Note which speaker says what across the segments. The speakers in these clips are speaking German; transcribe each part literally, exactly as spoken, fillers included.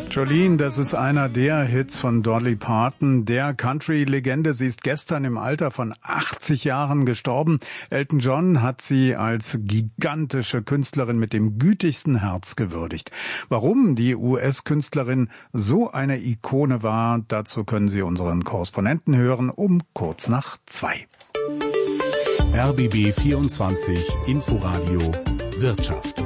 Speaker 1: Jolene, das ist einer der Hits von Dolly Parton, der Country-Legende. Sie ist gestern im Alter von achtzig Jahren gestorben. Elton John hat sie als gigantische Künstlerin mit dem gütigsten Herz gewürdigt. Warum die U S-Künstlerin so eine Ikone war, dazu können Sie unseren Korrespondenten hören um kurz nach zwei.
Speaker 2: R B B vierundzwanzig Inforadio Wirtschaft.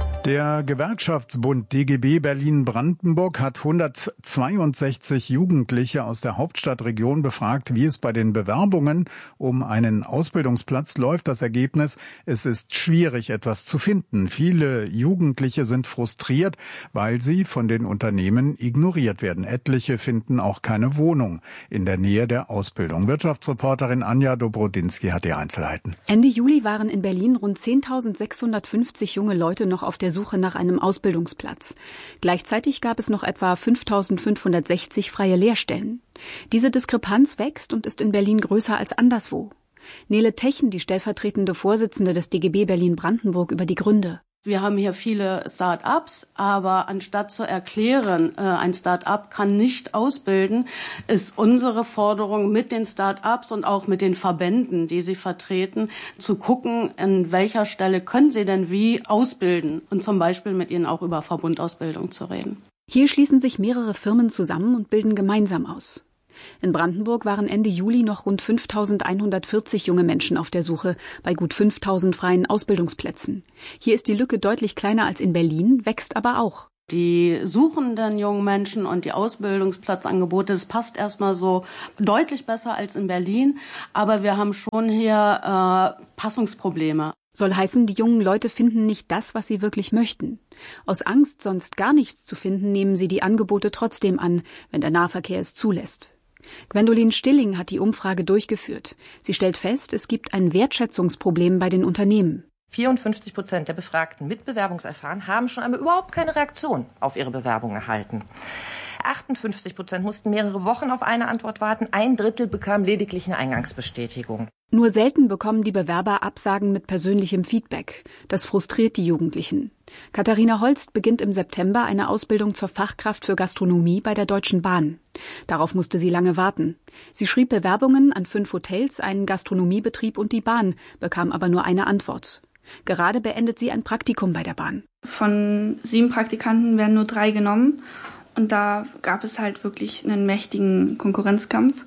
Speaker 1: Der Gewerkschaftsbund D G B Berlin-Brandenburg hat hundertzweiundsechzig Jugendliche aus der Hauptstadtregion befragt, wie es bei den Bewerbungen um einen Ausbildungsplatz läuft. Das Ergebnis: Es ist schwierig, etwas zu finden. Viele Jugendliche sind frustriert, weil sie von den Unternehmen ignoriert werden. Etliche finden auch keine Wohnung in der Nähe der Ausbildung. Wirtschaftsreporterin Anja Dobrodinsky hat die Einzelheiten.
Speaker 3: Ende Juli waren in Berlin rund zehntausendsechshundertfünfzig junge Leute noch auf der Suche nach einem Ausbildungsplatz. Gleichzeitig gab es noch etwa fünftausendfünfhundertsechzig freie Lehrstellen. Diese Diskrepanz wächst und ist in Berlin größer als anderswo. Nele Techen, die stellvertretende Vorsitzende des D G B Berlin-Brandenburg, über die Gründe.
Speaker 4: Wir haben hier viele Start-ups, aber anstatt zu erklären, ein Start-up kann nicht ausbilden, ist unsere Forderung mit den Start-ups und auch mit den Verbänden, die sie vertreten, zu gucken, an welcher Stelle können sie denn wie ausbilden und zum Beispiel mit ihnen auch über Verbundausbildung zu reden.
Speaker 3: Hier schließen sich mehrere Firmen zusammen und bilden gemeinsam aus. In Brandenburg waren Ende Juli noch rund fünftausendeinhundertvierzig junge Menschen auf der Suche bei gut fünftausend freien Ausbildungsplätzen. Hier ist die Lücke deutlich kleiner als in Berlin, wächst aber auch.
Speaker 4: Die suchenden jungen Menschen und die Ausbildungsplatzangebote, das passt erstmal so deutlich besser als in Berlin, aber wir haben schon hier äh, Passungsprobleme.
Speaker 3: Soll heißen, die jungen Leute finden nicht das, was sie wirklich möchten. Aus Angst, sonst gar nichts zu finden, nehmen sie die Angebote trotzdem an, wenn der Nahverkehr es zulässt. Gwendolin Stilling hat die Umfrage durchgeführt. Sie stellt fest, es gibt ein Wertschätzungsproblem bei den Unternehmen.
Speaker 5: vierundfünfzig Prozent der Befragten mit Bewerbungserfahren haben schon einmal überhaupt keine Reaktion auf ihre Bewerbung erhalten. achtundfünfzig Prozent mussten mehrere Wochen auf eine Antwort warten. Ein Drittel bekam lediglich eine Eingangsbestätigung.
Speaker 3: Nur selten bekommen die Bewerber Absagen mit persönlichem Feedback. Das frustriert die Jugendlichen. Katharina Holst beginnt im September eine Ausbildung zur Fachkraft für Gastronomie bei der Deutschen Bahn. Darauf musste sie lange warten. Sie schrieb Bewerbungen an fünf Hotels, einen Gastronomiebetrieb und die Bahn, bekam aber nur eine Antwort. Gerade beendet sie ein Praktikum bei der Bahn.
Speaker 6: Von sieben Praktikanten werden nur drei genommen. Und da gab es halt wirklich einen mächtigen Konkurrenzkampf.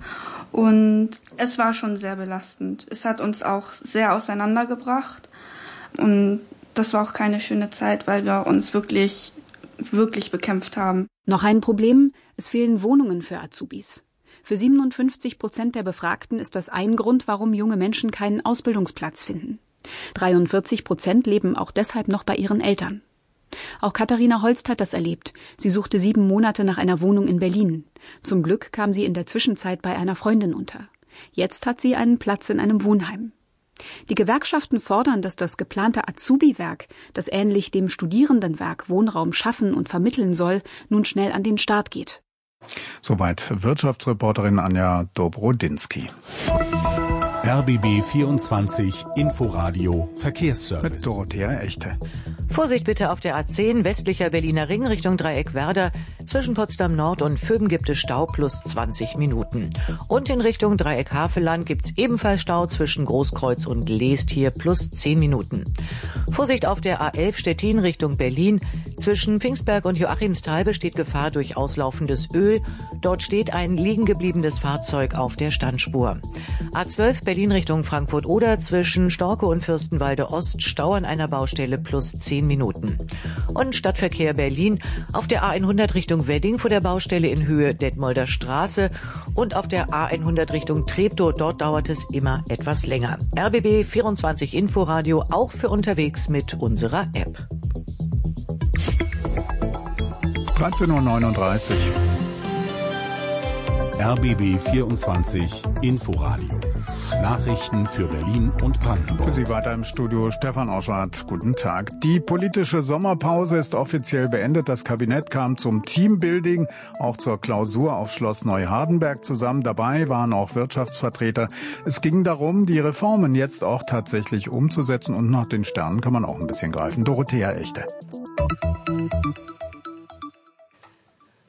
Speaker 6: Und es war schon sehr belastend. Es hat uns auch sehr auseinandergebracht. Und das war auch keine schöne Zeit, weil wir uns wirklich, wirklich bekämpft haben.
Speaker 3: Noch ein Problem: Es fehlen Wohnungen für Azubis. Für siebenundfünfzig Prozent der Befragten ist das ein Grund, warum junge Menschen keinen Ausbildungsplatz finden. dreiundvierzig Prozent leben auch deshalb noch bei ihren Eltern. Auch Katharina Holst hat das erlebt. Sie suchte sieben Monate nach einer Wohnung in Berlin. Zum Glück kam sie in der Zwischenzeit bei einer Freundin unter. Jetzt hat sie einen Platz in einem Wohnheim. Die Gewerkschaften fordern, dass das geplante Azubi-Werk, das ähnlich dem Studierendenwerk Wohnraum schaffen und vermitteln soll, nun schnell an den Start geht.
Speaker 1: Soweit Wirtschaftsreporterin Anja Dobrodinsky.
Speaker 2: R B B vierundzwanzig Inforadio Verkehrsservice.
Speaker 1: Mit Dorothea Echte.
Speaker 7: Vorsicht bitte auf der A zehn, westlicher Berliner Ring Richtung Dreieck Werder. Zwischen Potsdam Nord und Vöben gibt es Stau plus zwanzig Minuten. Und in Richtung Dreieck Havelland gibt's ebenfalls Stau zwischen Großkreuz und Leest hier plus zehn Minuten. Vorsicht auf der A elf Stettin Richtung Berlin. Zwischen Pfingstberg und Joachimsthal besteht Gefahr durch auslaufendes Öl. Dort steht ein liegen gebliebenes Fahrzeug auf der Standspur. A zwölf Berlin Richtung Frankfurt-Oder zwischen Storke und Fürstenwalde Ost Stau an einer Baustelle plus zehn Minuten. Und Stadtverkehr Berlin auf der A hundert Richtung Wedding vor der Baustelle in Höhe Detmolder Straße und auf der A hundert Richtung Treptow, dort dauert es immer etwas länger. R B B vierundzwanzig Inforadio auch für unterwegs mit unserer App.
Speaker 1: dreizehn Uhr neununddreißig.
Speaker 2: R B B vierundzwanzig Inforadio. Nachrichten für Berlin und Brandenburg.
Speaker 1: Für Sie weiter im Studio Stefan Oschwart. Guten Tag. Die politische Sommerpause ist offiziell beendet. Das Kabinett kam zum Teambuilding, auch zur Klausur auf Schloss Neuhardenberg zusammen. Dabei waren auch Wirtschaftsvertreter. Es ging darum, die Reformen jetzt auch tatsächlich umzusetzen. Und nach den Sternen kann man auch ein bisschen greifen. Dorothea Echte.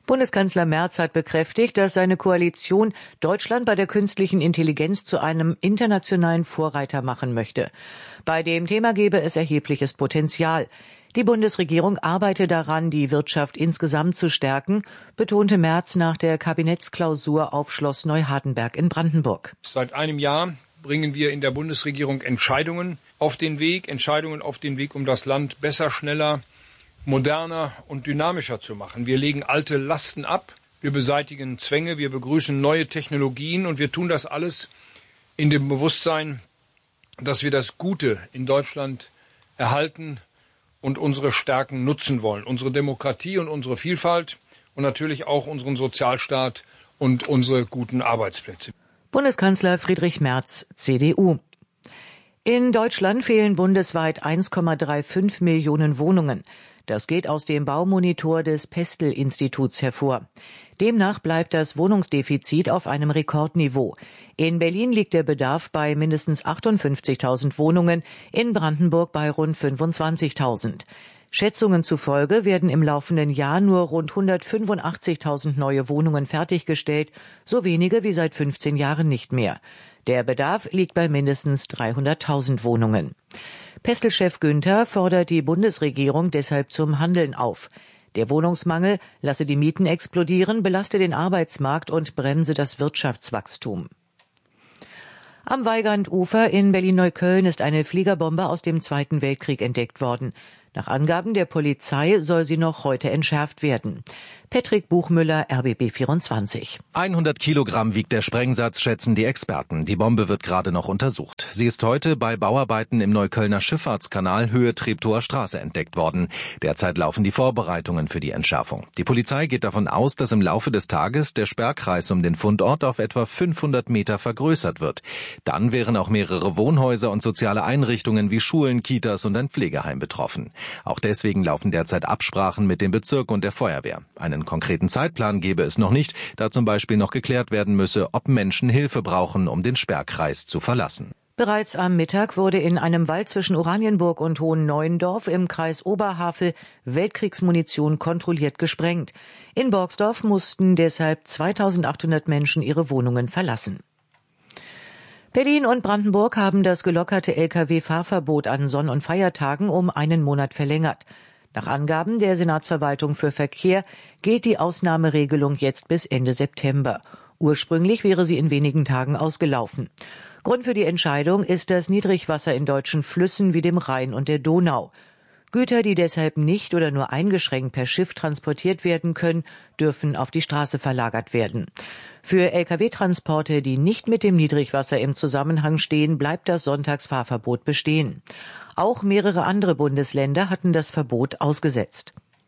Speaker 7: Bundeskanzler Merz hat bekräftigt, dass seine Koalition Deutschland bei der künstlichen Intelligenz zu einem internationalen Vorreiter machen möchte. Bei dem Thema gebe es erhebliches Potenzial. Die Bundesregierung arbeite daran, die Wirtschaft insgesamt zu stärken, betonte Merz nach der Kabinettsklausur auf Schloss Neuhardenberg in Brandenburg.
Speaker 8: Seit einem Jahr bringen wir in der Bundesregierung Entscheidungen auf den Weg, Entscheidungen auf den Weg, um das Land besser, schneller, moderner und dynamischer zu machen. Wir legen alte Lasten ab, wir beseitigen Zwänge, wir begrüßen neue Technologien und wir tun das alles in dem Bewusstsein, dass wir das Gute in Deutschland erhalten und unsere Stärken nutzen wollen. Unsere Demokratie und unsere Vielfalt und natürlich auch unseren Sozialstaat und unsere guten Arbeitsplätze.
Speaker 7: Bundeskanzler Friedrich Merz, C D U. In Deutschland fehlen bundesweit eins Komma fünfunddreißig Millionen Wohnungen. Das geht aus dem Baumonitor des Pestel-Instituts hervor. Demnach bleibt das Wohnungsdefizit auf einem Rekordniveau. In Berlin liegt der Bedarf bei mindestens achtundfünfzigtausend Wohnungen, in Brandenburg bei rund fünfundzwanzigtausend. Schätzungen zufolge werden im laufenden Jahr nur rund hundertfünfundachtzigtausend neue Wohnungen fertiggestellt, so wenige wie seit fünfzehn Jahren nicht mehr. Der Bedarf liegt bei mindestens dreihunderttausend Wohnungen. Pestel-Chef Günther fordert die Bundesregierung deshalb zum Handeln auf. Der Wohnungsmangel lasse die Mieten explodieren, belaste den Arbeitsmarkt und bremse das Wirtschaftswachstum. Am Weigandufer in Berlin-Neukölln ist eine Fliegerbombe aus dem Zweiten Weltkrieg entdeckt worden. Nach Angaben der Polizei soll sie noch heute entschärft werden. Patrick Buchmüller, R B B vierundzwanzig.
Speaker 9: hundert Kilogramm wiegt der Sprengsatz, schätzen die Experten. Die Bombe wird gerade noch untersucht. Sie ist heute bei Bauarbeiten im Neuköllner Schifffahrtskanal Höhe Treptower Straße entdeckt worden. Derzeit laufen die Vorbereitungen für die Entschärfung. Die Polizei geht davon aus, dass im Laufe des Tages der Sperrkreis um den Fundort auf etwa fünfhundert Meter vergrößert wird. Dann wären auch mehrere Wohnhäuser und soziale Einrichtungen wie Schulen, Kitas und ein Pflegeheim betroffen. Auch deswegen laufen derzeit Absprachen mit dem Bezirk und der Feuerwehr. Einen konkreten Zeitplan gebe es noch nicht, da zum Beispiel noch geklärt werden müsse, ob Menschen Hilfe brauchen, um den Sperrkreis zu verlassen.
Speaker 7: Bereits am Mittag wurde in einem Wald zwischen Oranienburg und Hohenneuendorf im Kreis Oberhavel Weltkriegsmunition kontrolliert gesprengt. In Borgsdorf mussten deshalb zweitausendachthundert Menschen ihre Wohnungen verlassen. Berlin und Brandenburg haben das gelockerte L K W-Fahrverbot an Sonn- und Feiertagen um einen Monat verlängert. Nach Angaben der Senatsverwaltung für Verkehr gilt die Ausnahmeregelung jetzt bis Ende September. Ursprünglich wäre sie in wenigen Tagen ausgelaufen. Grund für die Entscheidung ist das Niedrigwasser in deutschen Flüssen wie dem Rhein und der Donau. Güter, die deshalb nicht oder nur eingeschränkt per Schiff transportiert werden können, dürfen auf die Straße verlagert werden. Für L K W-Transporte, die nicht mit dem Niedrigwasser im Zusammenhang stehen, bleibt das Sonntagsfahrverbot bestehen. Auch mehrere andere Bundesländer hatten das Verbot ausgesetzt.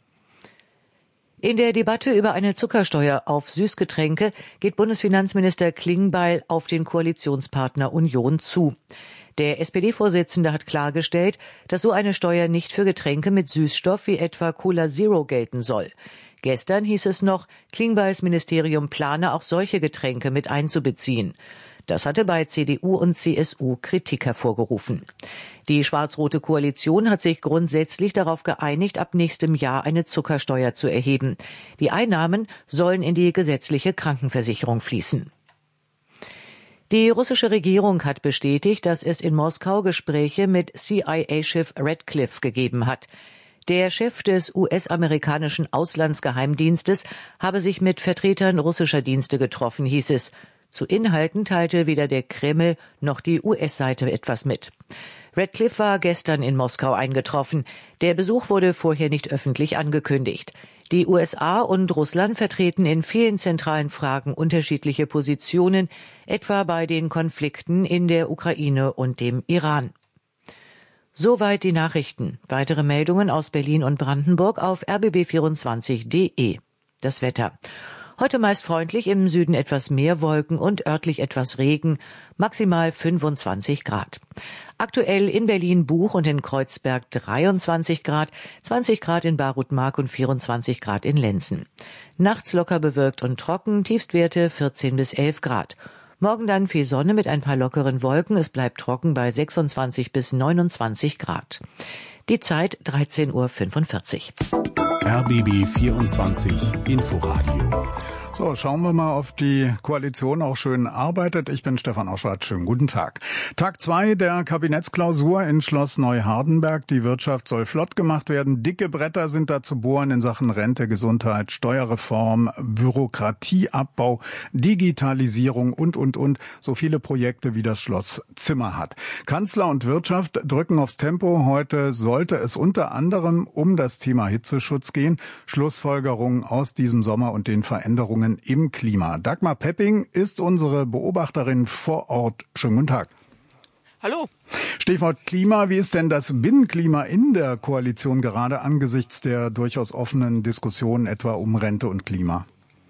Speaker 7: In der Debatte über eine Zuckersteuer auf Süßgetränke geht Bundesfinanzminister Klingbeil auf den Koalitionspartner Union zu. Der S P D-Vorsitzende hat klargestellt, dass so eine Steuer nicht für Getränke mit Süßstoff wie etwa Cola Zero gelten soll. Gestern hieß es noch, Klingbeils Ministerium plane auch solche Getränke mit einzubeziehen. Das hatte bei C D U und C S U Kritik hervorgerufen. Die schwarz-rote Koalition hat sich grundsätzlich darauf geeinigt, ab nächstem Jahr eine Zuckersteuer zu erheben. Die Einnahmen sollen in die gesetzliche Krankenversicherung fließen. Die russische Regierung hat bestätigt, dass es in Moskau Gespräche mit C I A-Chef Radcliffe gegeben hat. Der Chef des U S-amerikanischen Auslandsgeheimdienstes habe sich mit Vertretern russischer Dienste getroffen, hieß es. Zu Inhalten teilte weder der Kreml noch die U S-Seite etwas mit. Radcliffe war gestern in Moskau eingetroffen. Der Besuch wurde vorher nicht öffentlich angekündigt. Die U S A und Russland vertreten in vielen zentralen Fragen unterschiedliche Positionen, etwa bei den Konflikten in der Ukraine und dem Iran. Soweit die Nachrichten. Weitere Meldungen aus Berlin und Brandenburg auf r b b vierundzwanzig punkt d e. Das Wetter. Heute meist freundlich, im Süden etwas mehr Wolken und örtlich etwas Regen, maximal fünfundzwanzig Grad. Aktuell in Berlin-Buch und in Kreuzberg dreiundzwanzig Grad, zwanzig Grad in Barut-Mark und vierundzwanzig Grad in Lenzen. Nachts locker bewölkt und trocken, Tiefstwerte vierzehn bis elf Grad. Morgen dann viel Sonne mit ein paar lockeren Wolken, es bleibt trocken bei sechsundzwanzig bis neunundzwanzig Grad. Die Zeit dreizehn Uhr fünfundvierzig.
Speaker 2: R B B vierundzwanzig Inforadio.
Speaker 1: So, schauen wir mal, ob die Koalition auch schön arbeitet. Ich bin Stefan Oschwart. Schönen guten Tag. Tag zwei der Kabinettsklausur in Schloss Neuhardenberg. Die Wirtschaft soll flott gemacht werden. Dicke Bretter sind da zu bohren in Sachen Rente, Gesundheit, Steuerreform, Bürokratieabbau, Digitalisierung und, und, und. So viele Projekte, wie das Schloss Zimmer hat. Kanzler und Wirtschaft drücken aufs Tempo. Heute sollte es unter anderem um das Thema Hitzeschutz gehen. Schlussfolgerungen aus diesem Sommer und den Veränderungen im Klima. Dagmar Pepping ist unsere Beobachterin vor Ort. Schönen guten Tag.
Speaker 10: Hallo.
Speaker 1: Stichwort Klima. Wie ist denn das Binnenklima in der Koalition gerade angesichts der durchaus offenen Diskussionen etwa um Rente und Klima?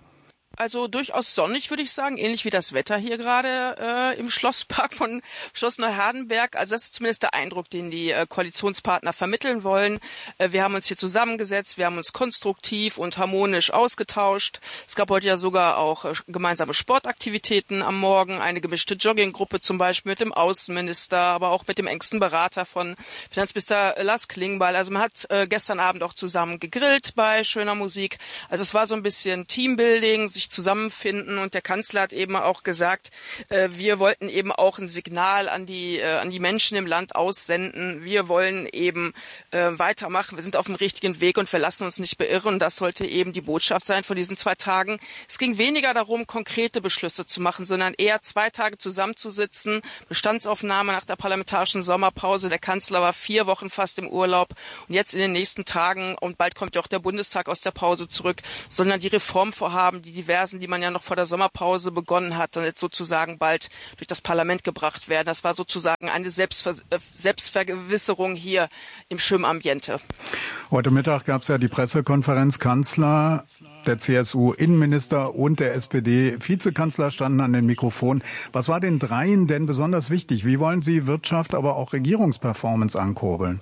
Speaker 10: Also durchaus sonnig, würde ich sagen, ähnlich wie das Wetter hier gerade äh, im Schlosspark von Schloss Neuhardenberg. Also das ist zumindest der Eindruck, den die äh, Koalitionspartner vermitteln wollen. Äh, wir haben uns hier zusammengesetzt, wir haben uns konstruktiv und harmonisch ausgetauscht. Es gab heute ja sogar auch äh, gemeinsame Sportaktivitäten am Morgen, eine gemischte Jogginggruppe zum Beispiel mit dem Außenminister, aber auch mit dem engsten Berater von Finanzminister Lars Klingbeil. Also man hat äh, gestern Abend auch zusammen gegrillt bei schöner Musik. Also es war so ein bisschen Teambuilding, sich zusammenfinden, und der Kanzler hat eben auch gesagt, äh, wir wollten eben auch ein Signal an die äh, an die Menschen im Land aussenden. Wir wollen eben äh, weitermachen. Wir sind auf dem richtigen Weg und wir lassen uns nicht beirren. Das sollte eben die Botschaft sein von diesen zwei Tagen. Es ging weniger darum, konkrete Beschlüsse zu machen, sondern eher zwei Tage zusammenzusitzen, Bestandsaufnahme nach der parlamentarischen Sommerpause. Der Kanzler war vier Wochen fast im Urlaub, und jetzt in den nächsten Tagen, und bald kommt ja auch der Bundestag aus der Pause zurück, sondern die Reformvorhaben, die diversen, die man ja noch vor der Sommerpause begonnen hat, dann jetzt sozusagen bald durch das Parlament gebracht werden. Das war sozusagen eine Selbstver- Selbstvergewisserung hier im schönen Ambiente.
Speaker 1: Heute Mittag gab es ja die Pressekonferenz. Kanzler, der C S U-Innenminister und der S P D-Vizekanzler standen an den Mikrofonen. Was war den dreien denn besonders wichtig? Wie wollen Sie Wirtschaft, aber auch Regierungsperformance ankurbeln?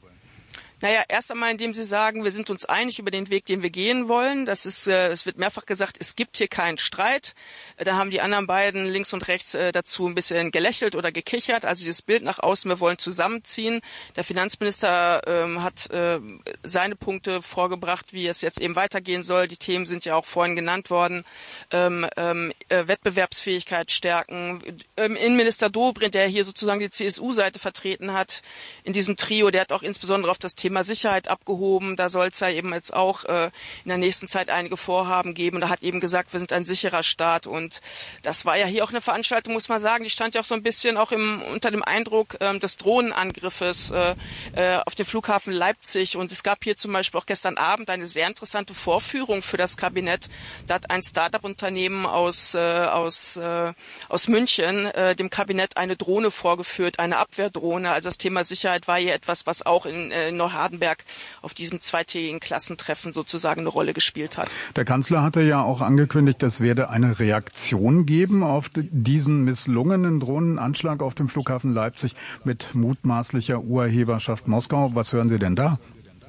Speaker 10: Naja, erst einmal, indem Sie sagen, wir sind uns einig über den Weg, den wir gehen wollen. Das ist, äh, es wird mehrfach gesagt, es gibt hier keinen Streit. Äh, da haben die anderen beiden links und rechts äh, dazu ein bisschen gelächelt oder gekichert. Also dieses Bild nach außen, wir wollen zusammenziehen. Der Finanzminister ähm, hat äh, seine Punkte vorgebracht, wie es jetzt eben weitergehen soll. Die Themen sind ja auch vorhin genannt worden. Ähm, ähm, äh, Wettbewerbsfähigkeit stärken. Ähm, Innenminister Dobrindt, der hier sozusagen die C S U-Seite vertreten hat in diesem Trio, der hat auch insbesondere auf das Thema Thema Sicherheit abgehoben. Da soll es ja eben jetzt auch äh, in der nächsten Zeit einige Vorhaben geben. Da hat eben gesagt, wir sind ein sicherer Staat. Und das war ja hier auch eine Veranstaltung, muss man sagen, die stand ja auch so ein bisschen auch im, unter dem Eindruck ähm, des Drohnenangriffes äh, äh, auf den Flughafen Leipzig. Und es gab hier zum Beispiel auch gestern Abend eine sehr interessante Vorführung für das Kabinett. Da hat ein Start-up-Unternehmen aus, äh, aus, äh, aus München äh, dem Kabinett eine Drohne vorgeführt, eine Abwehrdrohne. Also das Thema Sicherheit war hier etwas, was auch in äh, Neuhardenberg auf diesem zweitägigen Klassentreffen sozusagen eine Rolle gespielt hat.
Speaker 1: Der Kanzler hatte ja auch angekündigt, es werde eine Reaktion geben auf diesen misslungenen Drohnenanschlag auf dem Flughafen Leipzig mit mutmaßlicher Urheberschaft Moskau. Was hören Sie denn da?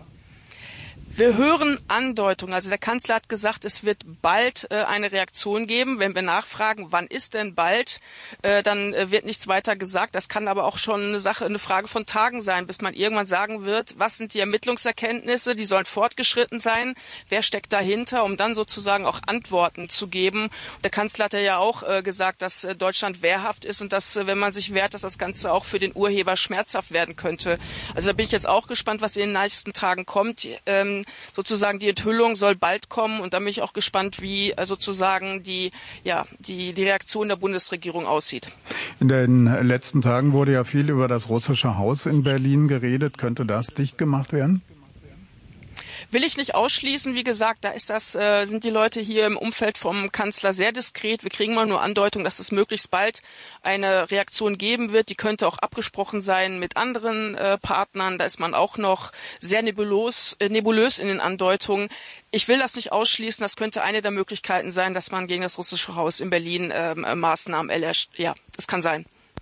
Speaker 10: Wir hören Andeutungen. Also der Kanzler hat gesagt, es wird bald äh, eine Reaktion geben. Wenn wir nachfragen, wann ist denn bald, äh, dann äh, wird nichts weiter gesagt. Das kann aber auch schon eine Sache, eine Frage von Tagen sein, bis man irgendwann sagen wird, was sind die Ermittlungserkenntnisse, die sollen fortgeschritten sein, wer steckt dahinter, um dann sozusagen auch Antworten zu geben. Der Kanzler hat ja auch äh, gesagt, dass äh, Deutschland wehrhaft ist und dass, äh, wenn man sich wehrt, dass das Ganze auch für den Urheber schmerzhaft werden könnte. Also da bin ich jetzt auch gespannt, was in den nächsten Tagen kommt. Ähm, Sozusagen die Enthüllung soll bald kommen, und da bin ich auch gespannt, wie äh, sozusagen die, ja, die, die Reaktion der Bundesregierung aussieht.
Speaker 1: In den letzten Tagen wurde ja viel über das russische Haus in Berlin geredet. Könnte das dicht gemacht werden?
Speaker 10: Will ich nicht ausschließen. Wie gesagt, da ist das, äh, sind die Leute hier im Umfeld vom Kanzler sehr diskret. Wir kriegen mal nur Andeutung, dass es möglichst bald eine Reaktion geben wird. Die könnte auch abgesprochen sein mit anderen äh, Partnern. Da ist man auch noch sehr nebulös, äh, nebulös in den Andeutungen. Ich will das nicht ausschließen. Das könnte eine der Möglichkeiten sein, dass man gegen das russische Haus in Berlin äh, Maßnahmen erlässt. Ja, das kann sein.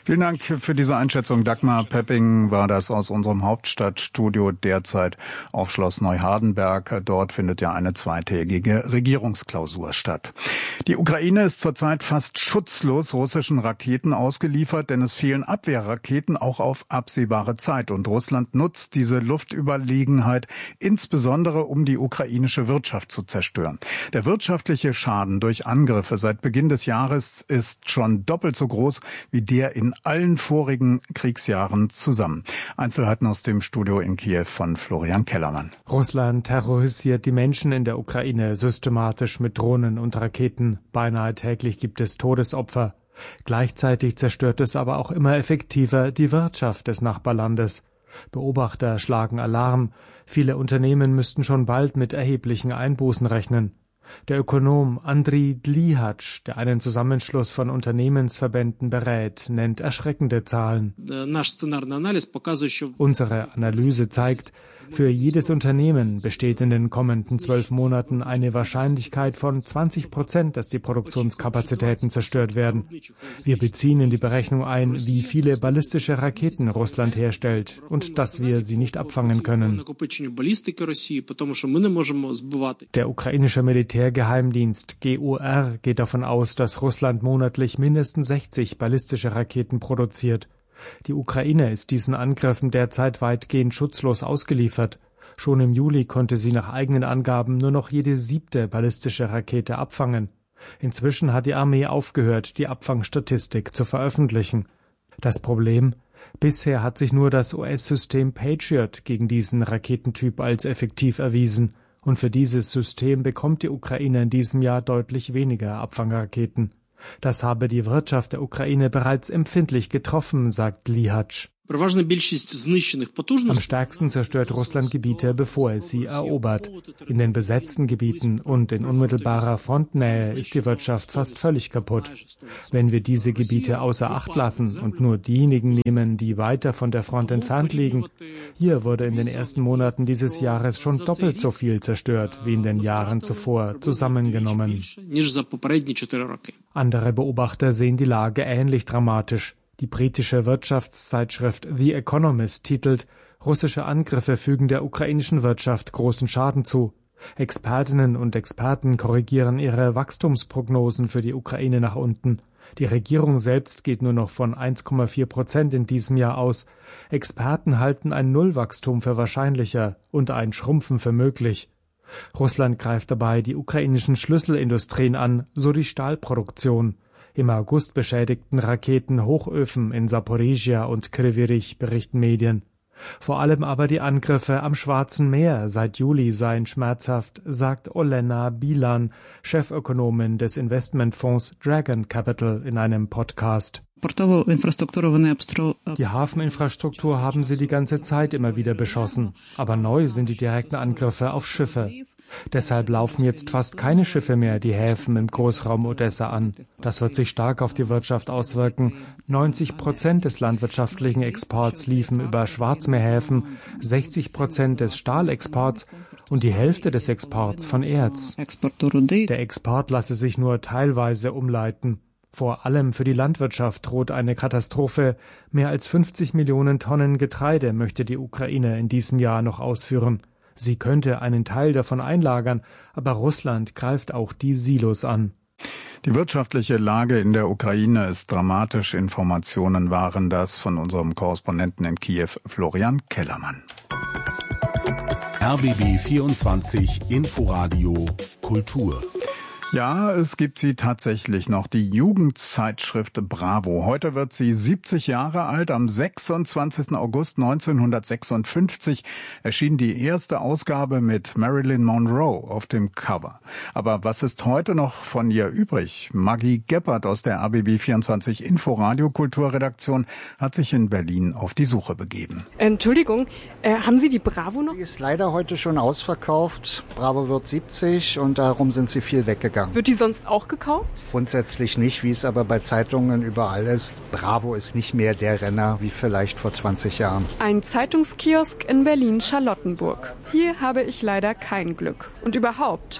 Speaker 1: Vielen Dank für diese Einschätzung. Dagmar Pepping war das aus unserem Hauptstadtstudio, derzeit auf Schloss Neuhardenberg. Dort findet ja eine zweitägige Regierungsklausur statt. Die Ukraine ist zurzeit fast schutzlos russischen Raketen ausgeliefert, denn es fehlen Abwehrraketen auch auf absehbare Zeit. Und Russland nutzt diese Luftüberlegenheit insbesondere, um die ukrainische Wirtschaft zu zerstören. Der wirtschaftliche Schaden durch Angriffe seit Beginn des Jahres ist schon doppelt so groß wie der in allen vorigen Kriegsjahren zusammen. Einzelheiten aus dem Studio in Kiew von Florian Kellermann.
Speaker 11: Russland terrorisiert die Menschen in der Ukraine systematisch mit Drohnen und Raketen. Beinahe täglich gibt es Todesopfer. Gleichzeitig zerstört es aber auch immer effektiver die Wirtschaft des Nachbarlandes. Beobachter schlagen Alarm. Viele Unternehmen müssten schon bald mit erheblichen Einbußen rechnen. Der Ökonom Andriy Dlihatsch, der einen Zusammenschluss von Unternehmensverbänden berät, nennt erschreckende Zahlen. Unsere Analyse zeigt, für jedes Unternehmen besteht in den kommenden zwölf Monaten eine Wahrscheinlichkeit von zwanzig Prozent, dass die Produktionskapazitäten zerstört werden. Wir beziehen in die Berechnung ein, wie viele ballistische Raketen Russland herstellt und dass wir sie nicht abfangen können. Der ukrainische Militärgeheimdienst G U R geht davon aus, dass Russland monatlich mindestens sechzig ballistische Raketen produziert. Die Ukraine ist diesen Angriffen derzeit weitgehend schutzlos ausgeliefert. Schon im Juli konnte sie nach eigenen Angaben nur noch jede siebte ballistische Rakete abfangen. Inzwischen hat die Armee aufgehört, die Abfangstatistik zu veröffentlichen. Das Problem? Bisher hat sich nur das U S-System Patriot gegen diesen Raketentyp als effektiv erwiesen. Und für dieses System bekommt die Ukraine in diesem Jahr deutlich weniger Abfangraketen. Das habe die Wirtschaft der Ukraine bereits empfindlich getroffen, sagt Dlihatsch. Am stärksten zerstört Russland Gebiete, bevor es sie erobert. In den besetzten Gebieten und in unmittelbarer Frontnähe ist die Wirtschaft fast völlig kaputt. Wenn wir diese Gebiete außer Acht lassen und nur diejenigen nehmen, die weiter von der Front entfernt liegen, hier wurde in den ersten Monaten dieses Jahres schon doppelt so viel zerstört wie in den Jahren zuvor zusammengenommen. Andere Beobachter sehen die Lage ähnlich dramatisch. Die britische Wirtschaftszeitschrift The Economist titelt, russische Angriffe fügen der ukrainischen Wirtschaft großen Schaden zu. Expertinnen und Experten korrigieren ihre Wachstumsprognosen für die Ukraine nach unten. Die Regierung selbst geht nur noch von eins Komma vier Prozent in diesem Jahr aus. Experten halten ein Nullwachstum für wahrscheinlicher und ein Schrumpfen für möglich. Russland greift dabei die ukrainischen Schlüsselindustrien an, so die Stahlproduktion. Im August beschädigten Raketen Hochöfen in Saporizhia und Kryvyi Rih, berichten Medien. Vor allem aber die Angriffe am Schwarzen Meer seit Juli seien schmerzhaft, sagt Olena Bilan, Chefökonomin des Investmentfonds Dragon Capital in einem Podcast. Die Hafeninfrastruktur haben sie die ganze Zeit immer wieder beschossen, aber neu sind die direkten Angriffe auf Schiffe. Deshalb laufen jetzt fast keine Schiffe mehr die Häfen im Großraum Odessa an. Das wird sich stark auf die Wirtschaft auswirken. neunzig Prozent des landwirtschaftlichen Exports liefen über Schwarzmeerhäfen, sechzig Prozent des Stahlexports und die Hälfte des Exports von Erz. Der Export lasse sich nur teilweise umleiten. Vor allem für die Landwirtschaft droht eine Katastrophe. Mehr als fünfzig Millionen Tonnen Getreide möchte die Ukraine in diesem Jahr noch ausführen. Sie könnte einen Teil davon einlagern, aber Russland greift auch die Silos an.
Speaker 1: Die wirtschaftliche Lage in der Ukraine ist dramatisch. Informationen waren das von unserem Korrespondenten in Kiew, Florian Kellermann.
Speaker 2: R B B vierundzwanzig Inforadio Kultur.
Speaker 1: Ja, es gibt sie tatsächlich noch, die Jugendzeitschrift Bravo. Heute wird sie siebzig Jahre alt. Am sechsundzwanzigsten August neunzehnhundertsechsundfünfzig erschien die erste Ausgabe mit Marilyn Monroe auf dem Cover. Aber was ist heute noch von ihr übrig? Maggie Geppert aus der R B B vierundzwanzig Inforadio Kulturredaktion hat sich in Berlin auf die Suche begeben.
Speaker 12: Entschuldigung, äh, haben Sie die Bravo noch?
Speaker 13: Die ist leider heute schon ausverkauft. Bravo wird siebzig und darum sind sie viel weggegangen.
Speaker 12: Wird die sonst auch gekauft?
Speaker 13: Grundsätzlich nicht, wie es aber bei Zeitungen überall ist. Bravo ist nicht mehr der Renner wie vielleicht vor zwanzig Jahren.
Speaker 12: Ein Zeitungskiosk in Berlin-Charlottenburg. Hier habe ich leider kein Glück. Und überhaupt,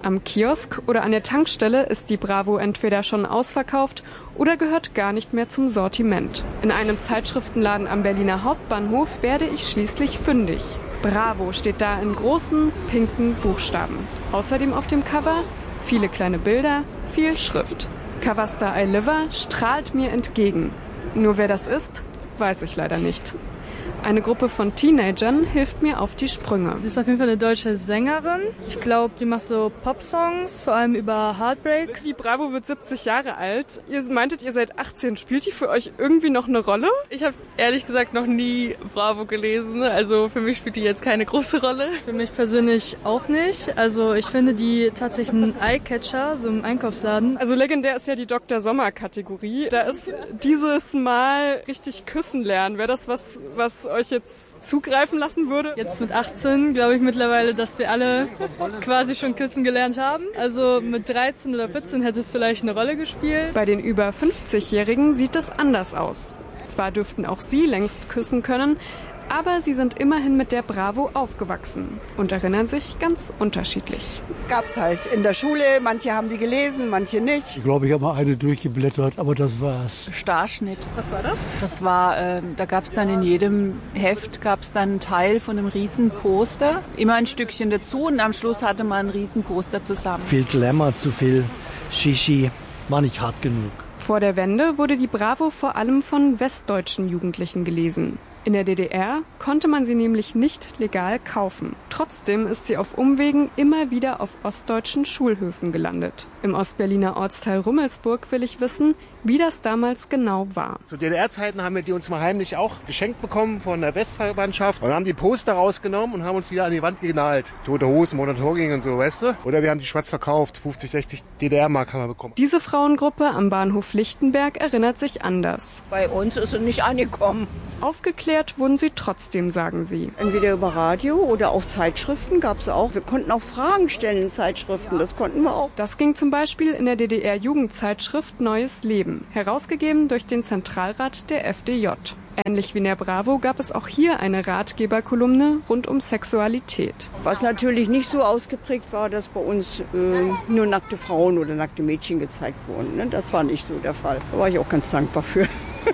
Speaker 12: Am Kiosk oder an der Tankstelle ist die Bravo entweder schon ausverkauft oder gehört gar nicht mehr zum Sortiment. In einem Zeitschriftenladen am Berliner Hauptbahnhof werde ich schließlich fündig. Bravo steht da in großen, pinken Buchstaben. Außerdem auf dem Cover viele kleine Bilder, viel Schrift. Coverstar I Liver strahlt mir entgegen. Nur wer das ist, weiß ich leider nicht. Eine Gruppe von Teenagern hilft mir auf die Sprünge.
Speaker 14: Sie ist auf jeden Fall eine deutsche Sängerin. Ich glaube, die macht so Popsongs, vor allem über Heartbreaks.
Speaker 12: Die Bravo wird siebzig Jahre alt. Ihr meintet, ihr seid achtzehn. Spielt die für euch irgendwie noch eine Rolle?
Speaker 14: Ich habe ehrlich gesagt noch nie Bravo gelesen. Also für mich spielt die jetzt keine große Rolle. Für mich persönlich auch nicht. Also ich finde die tatsächlich ein Eyecatcher, so im Einkaufsladen.
Speaker 12: Also legendär ist ja die Doktor Sommer-Kategorie. Da ist dieses Mal richtig küssen lernen. Wäre das was, was euch jetzt zugreifen lassen würde?
Speaker 14: Jetzt mit achtzehn glaube ich mittlerweile, dass wir alle quasi schon küssen gelernt haben. Also mit dreizehn oder vierzehn hätte es vielleicht eine Rolle gespielt.
Speaker 12: Bei den über fünfzigjährigen sieht es anders aus. Zwar dürften auch sie längst küssen können, aber sie sind immerhin mit der Bravo aufgewachsen und erinnern sich ganz unterschiedlich.
Speaker 15: Es gab's halt in der Schule, manche haben die gelesen, manche nicht.
Speaker 16: Ich glaube, ich habe mal eine durchgeblättert, aber das war's.
Speaker 17: Starschnitt.
Speaker 12: Was war das?
Speaker 17: Das war, äh, da gab's dann in jedem Heft gab's dann einen Teil von einem riesen Poster, immer ein Stückchen dazu und am Schluss hatte man ein riesen Poster zusammen.
Speaker 16: Viel Glamour, zu viel Shishi, war nicht hart genug.
Speaker 12: Vor der Wende wurde die Bravo vor allem von westdeutschen Jugendlichen gelesen. In der D D R konnte man sie nämlich nicht legal kaufen. Trotzdem ist sie auf Umwegen immer wieder auf ostdeutschen Schulhöfen gelandet. Im Ostberliner Ortsteil Rummelsburg will ich wissen, wie das damals genau war.
Speaker 18: Zu D D R-Zeiten haben wir die uns mal heimlich auch geschenkt bekommen von der Westverwandtschaft und haben die Poster rausgenommen und haben uns die da an die Wand genagelt. Tote Hosen, Modern Talking und so, weißt du? Oder wir haben die schwarz verkauft, fünfzig, sechzig D D R-Mark haben wir bekommen.
Speaker 12: Diese Frauengruppe am Bahnhof Lichtenberg erinnert sich anders.
Speaker 15: Bei uns ist sie nicht angekommen.
Speaker 12: Aufgeklärt wurden sie trotzdem, sagen sie.
Speaker 15: Entweder über Radio oder auch Zeitschriften gab es auch. Wir konnten auch Fragen stellen in Zeitschriften, das konnten wir auch.
Speaker 12: Das ging zum Beispiel in der D D R-Jugendzeitschrift Neues Leben, herausgegeben durch den Zentralrat der F D J. Ähnlich wie in der Bravo gab es auch hier eine Ratgeberkolumne rund um Sexualität.
Speaker 15: Was natürlich nicht so ausgeprägt war, dass bei uns äh, nur nackte Frauen oder nackte Mädchen gezeigt wurden. Ne? Das war nicht so der Fall. Da war ich auch ganz dankbar für.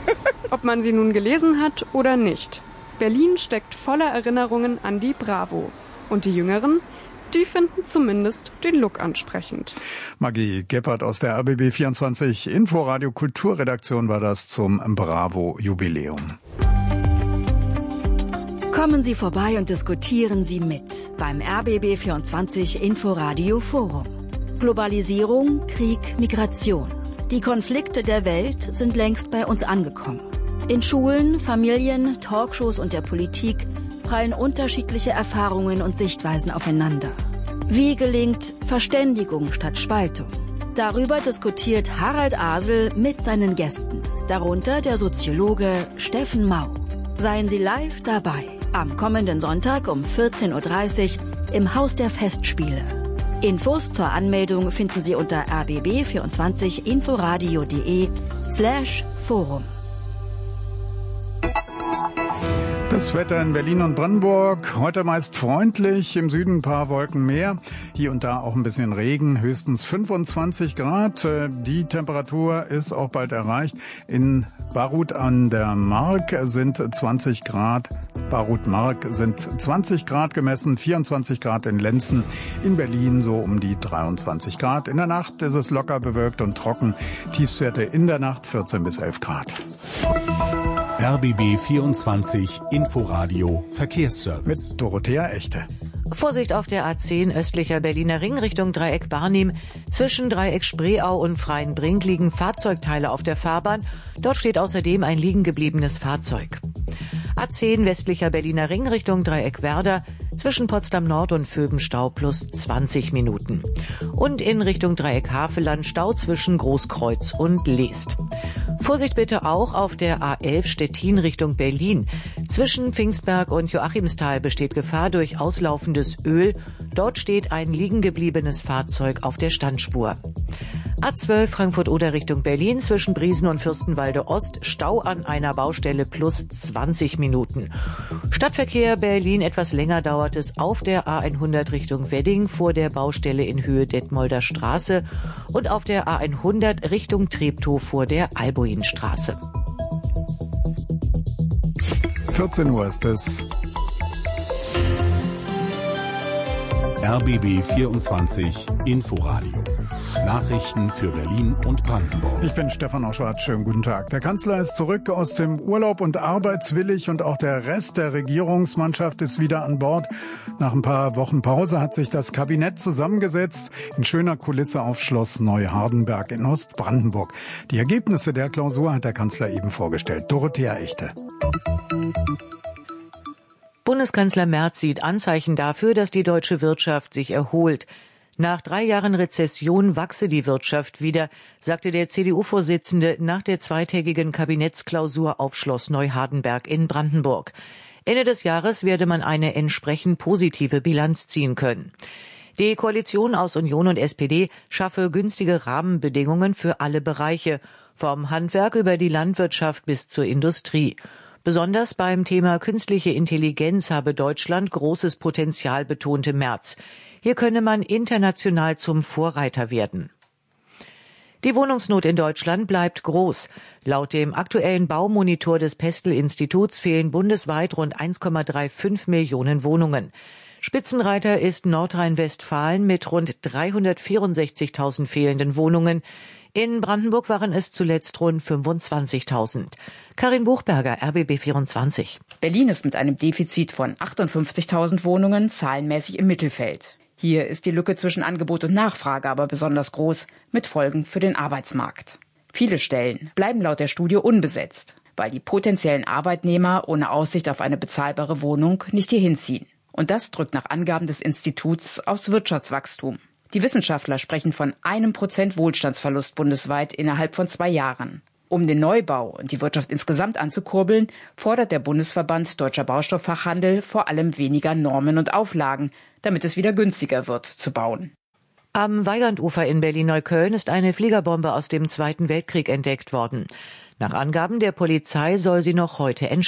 Speaker 12: Ob man sie nun gelesen hat oder nicht. Berlin steckt voller Erinnerungen an die Bravo. Und die Jüngeren, die finden zumindest den Look ansprechend.
Speaker 1: Magie Gebhardt aus der R B B vierundzwanzig Inforadio Kulturredaktion war das zum Bravo-Jubiläum.
Speaker 19: Kommen Sie vorbei und diskutieren Sie mit beim R B B vierundzwanzig Inforadio Forum. Globalisierung, Krieg, Migration. Die Konflikte der Welt sind längst bei uns angekommen. In Schulen, Familien, Talkshows und der Politik prallen unterschiedliche Erfahrungen und Sichtweisen aufeinander. Wie gelingt Verständigung statt Spaltung? Darüber diskutiert Harald Asel mit seinen Gästen, darunter der Soziologe Steffen Mau. Seien Sie live dabei am kommenden Sonntag um vierzehn Uhr dreißig im Haus der Festspiele. Infos zur Anmeldung finden Sie unter r b b vierundzwanzig inforadio punkt de slash forum.
Speaker 1: Das Wetter in Berlin und Brandenburg, heute meist freundlich, im Süden ein paar Wolken mehr, hier und da auch ein bisschen Regen, höchstens fünfundzwanzig Grad. Die Temperatur ist auch bald erreicht. In Barut an der Mark sind zwanzig Grad, Barut Mark sind zwanzig Grad gemessen, vierundzwanzig Grad in Lenzen, in Berlin so um die dreiundzwanzig Grad. In der Nacht ist es locker bewölkt und trocken, Tiefstwerte in der Nacht vierzehn bis elf Grad.
Speaker 2: R B B vierundzwanzig Inforadio Verkehrsservice.
Speaker 1: Mit Dorothea Echte.
Speaker 7: Vorsicht auf der A zehn östlicher Berliner Ring Richtung Dreieck Barnim. Zwischen Dreieck Spreeau und Freienbrink liegen Fahrzeugteile auf der Fahrbahn. Dort steht außerdem ein liegen gebliebenes Fahrzeug. A zehn westlicher Berliner Ring Richtung Dreieck Werder. Zwischen Potsdam Nord und Vöben Stau plus zwanzig Minuten. Und in Richtung Dreieck Havelland Stau zwischen Großkreuz und Leest. Vorsicht bitte auch auf der A elf Stettin Richtung Berlin. Zwischen Pfingstberg und Joachimsthal besteht Gefahr durch auslaufendes Öl. Dort steht ein liegen gebliebenes Fahrzeug auf der Standspur. A zwölf Frankfurt-Oder Richtung Berlin zwischen Briesen und Fürstenwalde Ost, Stau an einer Baustelle plus zwanzig Minuten. Stadtverkehr Berlin, etwas länger dauert es auf der A hundert Richtung Wedding vor der Baustelle in Höhe Detmolder Straße und auf der A hundert Richtung Treptow vor der Albuinstraße.
Speaker 1: vierzehn Uhr ist es.
Speaker 2: R B B vierundzwanzig Inforadio. Nachrichten für Berlin und Brandenburg.
Speaker 1: Ich bin Stefan Oschwart. Schönen guten Tag. Der Kanzler ist zurück aus dem Urlaub und arbeitswillig und auch der Rest der Regierungsmannschaft ist wieder an Bord. Nach ein paar Wochen Pause hat sich das Kabinett zusammengesetzt in schöner Kulisse auf Schloss Neuhardenberg in Ostbrandenburg. Die Ergebnisse der Klausur hat der Kanzler eben vorgestellt. Dorothea Echte.
Speaker 7: Bundeskanzler Merz sieht Anzeichen dafür, dass die deutsche Wirtschaft sich erholt. Nach drei Jahren Rezession wachse die Wirtschaft wieder, sagte der C D U-Vorsitzende nach der zweitägigen Kabinettsklausur auf Schloss Neuhardenberg in Brandenburg. Ende des Jahres werde man eine entsprechend positive Bilanz ziehen können. Die Koalition aus Union und S P D schaffe günstige Rahmenbedingungen für alle Bereiche, vom Handwerk über die Landwirtschaft bis zur Industrie. Besonders beim Thema künstliche Intelligenz habe Deutschland großes Potenzial, betonte Merz. Hier könne man international zum Vorreiter werden. Die Wohnungsnot in Deutschland bleibt groß. Laut dem aktuellen Baumonitor des Pestel-Instituts fehlen bundesweit rund eins Komma fünfunddreißig Millionen Wohnungen. Spitzenreiter ist Nordrhein-Westfalen mit rund dreihundertvierundsechzigtausend fehlenden Wohnungen. In Brandenburg waren es zuletzt rund fünfundzwanzigtausend. Karin Buchberger, R B B vierundzwanzig.
Speaker 20: Berlin ist mit einem Defizit von achtundfünfzigtausend Wohnungen zahlenmäßig im Mittelfeld. Hier ist die Lücke zwischen Angebot und Nachfrage aber besonders groß, mit Folgen für den Arbeitsmarkt. Viele Stellen bleiben laut der Studie unbesetzt, weil die potenziellen Arbeitnehmer ohne Aussicht auf eine bezahlbare Wohnung nicht hierhin ziehen. Und das drückt nach Angaben des Instituts aufs Wirtschaftswachstum. Die Wissenschaftler sprechen von einem Prozent Wohlstandsverlust bundesweit innerhalb von zwei Jahren. Um den Neubau und die Wirtschaft insgesamt anzukurbeln, fordert der Bundesverband Deutscher Baustofffachhandel vor allem weniger Normen und Auflagen, damit es wieder günstiger wird zu bauen.
Speaker 7: Am Weigandufer in Berlin-Neukölln ist eine Fliegerbombe aus dem Zweiten Weltkrieg entdeckt worden. Nach Angaben der Polizei soll sie noch heute entschärft